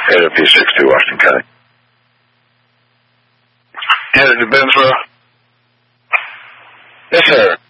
P62, Washington County. Headed to Bensboro? Yes, sir.